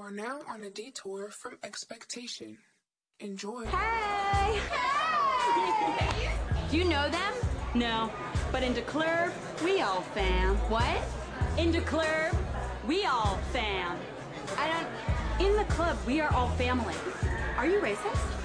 are now on a detour from expectation. Enjoy. Hey! Hey! Do you know them? No, but in the club, we all fam. What? In the club, we all fam. I don't... In the club, we are all family. Are you racist?